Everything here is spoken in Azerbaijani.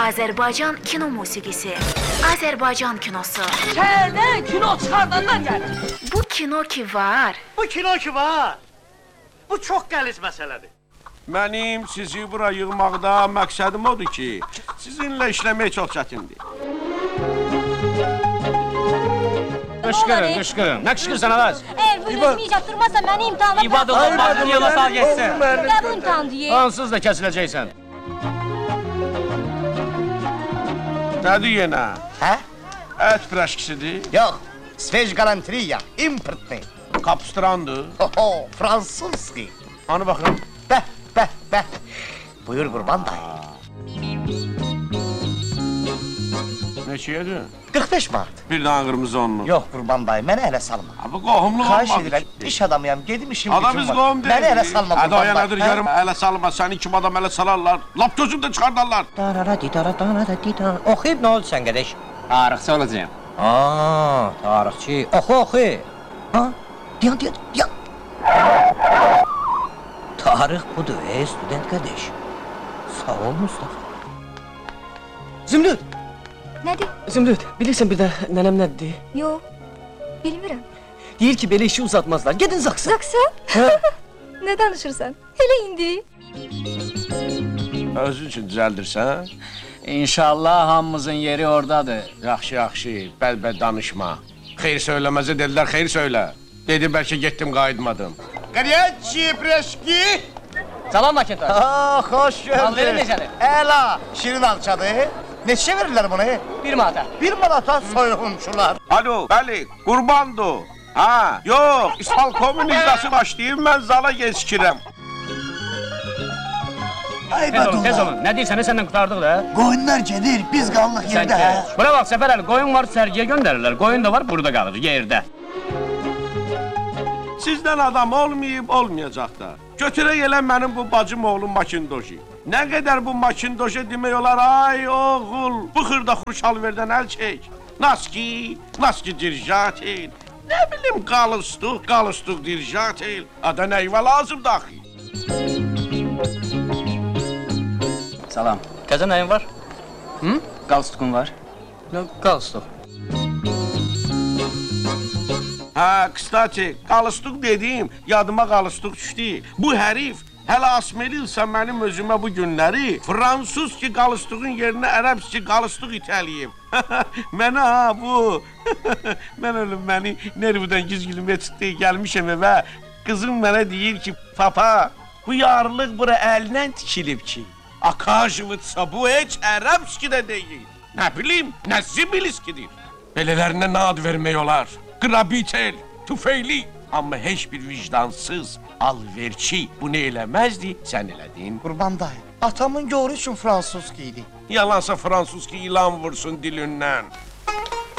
Azərbaycan kino musiqisi, Azərbaycan kinosu. Şəhərdən kino çıxardanlar gəlir. Bu kino ki var. Bu kino ki var. Bu çox qəliz məsələdir. Mənim sizi bura yığmaqda məqsədim odur ki, sizinlə işləmək çox çətindir. Qışqırın, qışqırın. Nə qışqırsan ağaz? Eğer böyle etmeyecek durmazsa beni imtihana İbadullah bak, yola sal geçsin. Ya bu imtihan diye. Ansız da kəsiləcəksən. Nədir yenə? Hə? Ət piraşkisidir, Yox, sveç galantriya, importni. kapstrandır. Oho, fransuski. Ana baxıram. Bəh, bəh, bəh. Buyur qurban dayı. Neçəyədir? 45 manat. Bir dənə qırmızı onlu. Yox qurban dayı, mənə ələ salma. Ha, bu qohumluq Xahiş olmaq edirəm, üçün. iş adamıyam, gedim işim Adam gücüm biz var. qohum deyil. Məni ələ salma Hadi o qurban yanadır, dayı. görüm, ələ salma. Səni kim adam ələ salarlar. Lap gözümdə çıxardarlar. Oxuyub nə oldu sən qədəş? Tarixçi olacağım. Aa, tarixçi. Oxu. Ha? Diyan. Tarix budur, student qədəş. Sağ ol Mustafa. Zümrüt, Nədir? Zümrüt, bilirsən bir də nənəm nədir? Yox, bilmirəm. Deyir ki, belə işi uzatmazlar. Gedin Zaksa. Zaksa? Ne danışırsan? Hele indi. Özün üçün düzəldirsən? İnşallah hamımızın yeri oradadır. Yaxşı, bəl-bəl danışma. Xeyr söyləməzə dedilər, xeyr söylə. Dedi, bəlkə getdim, qayıtmadım. Qariyaçi, preşki. Salam Makintoş. Aa, xoş Al verin gördük. necədir? Əla, şirin alçadır. Neçə verirlər bunu? 1 manata. 1 manata soyğunçular. Alo, bəli, qurbandır. Ha, yox, İspalkomun icrası başlayıb, mən zala geçkirəm. Ay Tez olun. Nə deyirsən, səndən qutardıq da. Qoyunlar gedir, biz qallıq Sən yerdə. keç. Buna bax, Səfər əli, qoyun var, sərgiyə göndərirlər. Qoyun da var, burada qalır, yerdə. Sizdən adam olmayıb, olmayacaq da. Götürək elə mənim bu bacım oğlum Makindoji. Nə qədər bu Makindoji demək olar, ay oğul, bu xırda xurşalverdən əl çək. Naski dirjat el. Nə bilim, qalıstuq dirjat el. Ada nəyvə lazım daxil. Salam. Təzə nəyin var? Hı? Qalstukun var. Nə qalsın? Ha, kstati, qalıstuq dediyim, yadıma qalıstuq düşdü. Bu hərif hələ asmerilsə mənim özümə bu günləri fransuz ki qalıstuğun yerinə ərəbs ki qalıstuq itəliyib. Mənə ha bu. Mən ölüm məni nervdən gizgilmə çıxdı, gəlmişəm evə. Qızım mənə deyir ki, papa, bu yarlıq bura əlindən tikilib ki. Akajivitsa bu heç ərəbski də deyil. Nə bilim, nə zibiliskidir. Belələrinə nə ad vermək olar? Qrabitel, tüfeyli. Amma heç bir vicdansız, alverçi bunu eləməzdi, sən elədin. Qurban dayı, atamın yoru üçün fransuski idi. Yalansa fransuz ki ilan vursun dilindən.